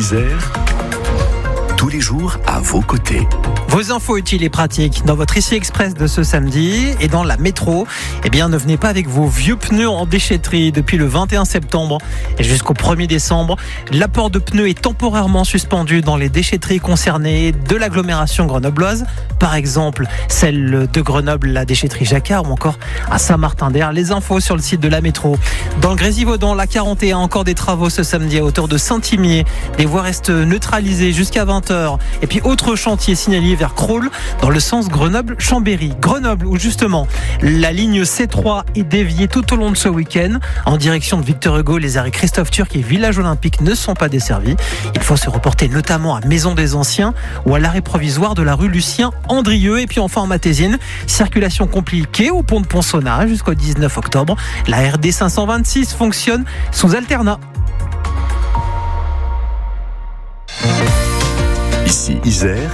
Isère, tous les jours à vos côtés. Vos infos utiles et pratiques dans votre Ici Express de ce samedi et dans la métro. Eh bien, ne venez pas avec vos vieux pneus en déchetterie. Depuis le 21 septembre et jusqu'au 1er décembre, l'apport de pneus est temporairement suspendu dans les déchetteries concernées de l'agglomération grenobloise. Par exemple, celle de Grenoble, la déchetterie Jacquard, ou encore à Saint-Martin-d'Air. Les infos sur le site de la métro. Dans le Grésivaudan, la 41, encore des travaux ce samedi à hauteur de Saint-Imier. Les voies restent neutralisées jusqu'à 20h. Et puis, autre chantier signalé vers Crolles, dans le sens Grenoble-Chambéry. Grenoble, où justement, la ligne C3 est déviée tout au long de ce week-end. En direction de Victor Hugo, les arrêts Christophe Turc et Village Olympique ne sont pas desservis. Il faut se reporter notamment à Maison des Anciens ou à l'arrêt provisoire de la rue Lucien-Andrieux. Et puis enfin en Matésine, circulation compliquée au pont de Ponsonnaz jusqu'au 19 octobre. La RD 526 fonctionne sous alternat. Ici Isère,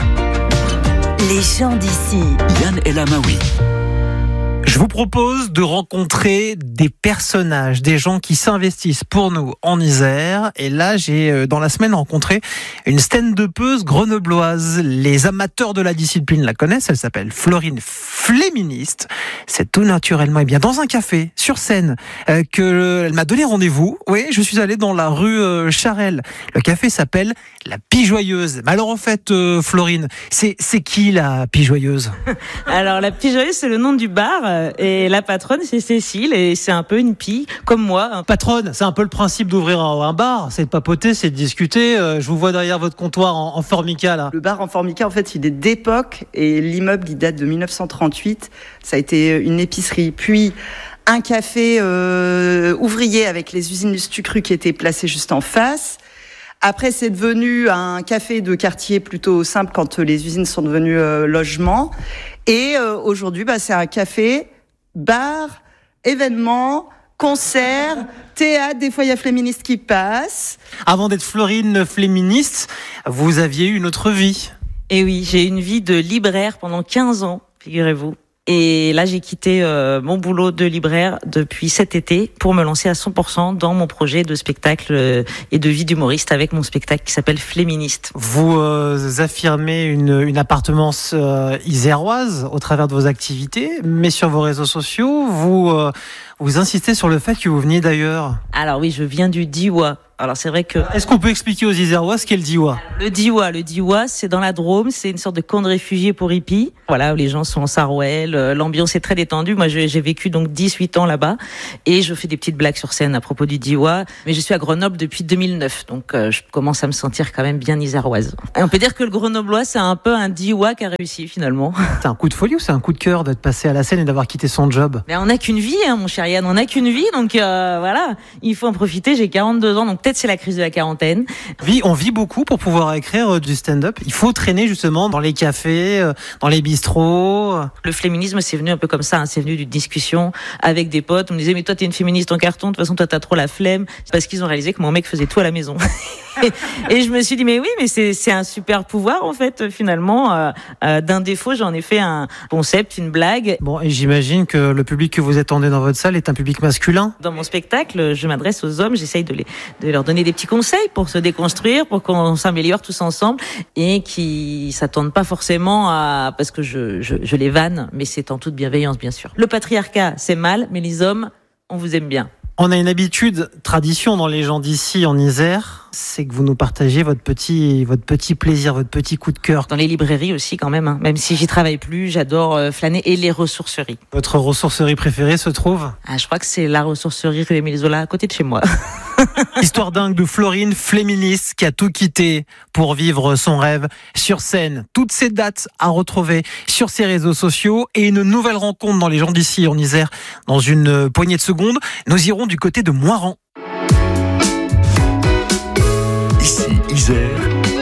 les gens d'ici. Yann El Amaoui. Je vous propose de rencontrer des personnages, des gens qui s'investissent pour nous en Isère. Et là, j'ai dans la semaine rencontré une stand-upeuse grenobloise. Les amateurs de la discipline la connaissent. Elle s'appelle Florine Fléministe. C'est tout naturellement, et bien dans un café sur Seine que elle m'a donné rendez-vous. Oui, je suis allé dans la rue Charelle. Le café s'appelle La Pigeoyeuse. Mais alors en fait, Florine, c'est qui la Pigeoyeuse? Alors la Pigeoyeuse, c'est le nom du bar. Et la patronne, c'est Cécile, et c'est un peu une pie, comme moi. Patronne, c'est un peu le principe d'ouvrir un bar, c'est de papoter, c'est de discuter. Je vous vois derrière votre comptoir en formica, là. Le bar en formica, en fait, il est d'époque, et l'immeuble, il date de 1938. Ça a été une épicerie, puis un café ouvrier avec les usines Lustucru qui étaient placées juste en face. Après, c'est devenu un café de quartier plutôt simple quand les usines sont devenues logements. Et aujourd'hui, c'est un café, bar, événement, concert, théâtre. Des fois, il y a Fléministe qui passe. Avant d'être Florine Fléministe, vous aviez eu une autre vie. Et oui, j'ai eu une vie de libraire pendant 15 ans, figurez-vous. Et là, j'ai quitté mon boulot de libraire depuis cet été pour me lancer à 100% dans mon projet de spectacle et de vie d'humoriste avec mon spectacle qui s'appelle Fléministe. Vous affirmez une appartenance iséroise au travers de vos activités, mais sur vos réseaux sociaux, vous insistez sur le fait que vous veniez d'ailleurs. Alors oui, je viens du Diois. Alors c'est vrai que... Est-ce qu'on peut expliquer aux Isérois ce qu'est le Diois ? Le Diois, c'est dans la Drôme, c'est une sorte de camp de réfugiés pour hippies. Voilà, où les gens sont en sarouel, l'ambiance est très détendue. Moi, j'ai vécu donc 18 ans là-bas et je fais des petites blagues sur scène à propos du Diois. Mais je suis à Grenoble depuis 2009, donc je commence à me sentir quand même bien iséroise. Et on peut dire que le Grenoblois, c'est un peu un Diois qui a réussi finalement. C'est un coup de folie ou c'est un coup de cœur d'être passé à la scène et d'avoir quitté son job ? Mais on n'a qu'une vie, mon cher Yann, on n'a qu'une vie, donc voilà, il faut en profiter. J'ai 42 ans, donc peut-être c'est la crise de la quarantaine. On vit beaucoup pour pouvoir écrire du stand-up. Il faut traîner justement dans les cafés, dans les bistrots. Le féminisme, c'est venu un peu comme ça, c'est venu d'une discussion avec des potes. On me disait, mais toi, t'es une féministe en carton, de toute façon, toi, t'as trop la flemme. C'est parce qu'ils ont réalisé que mon mec faisait tout à la maison. Et je me suis dit, mais oui, mais c'est un super pouvoir, en fait, finalement. D'un défaut, j'en ai fait un concept, une blague. Bon, et j'imagine que le public que vous attendez dans votre salle est un public masculin. Dans mon spectacle, je m'adresse aux hommes, j'essaye de leur donner des petits conseils pour se déconstruire, pour qu'on s'améliore tous ensemble et qui s'attendent pas forcément à, parce que je les vanne, mais c'est en toute bienveillance, bien sûr. Le patriarcat, c'est mal, mais les hommes, on vous aime bien. On a une habitude, tradition dans les gens d'ici en Isère, c'est que vous nous partagez votre petit plaisir, votre petit coup de cœur. Dans les librairies aussi quand même, hein. Même si j'y travaille plus, j'adore flâner, et les ressourceries. Votre ressourcerie préférée se trouve ? Je crois que c'est la ressourcerie rue Émile Zola à côté de chez moi. Histoire dingue de Florine Fléministe qui a tout quitté pour vivre son rêve sur scène. Toutes ces dates à retrouver sur ses réseaux sociaux et une nouvelle rencontre dans les gens d'ici en Isère dans une poignée de secondes. Nous irons du côté de Moirans. Ici Isère.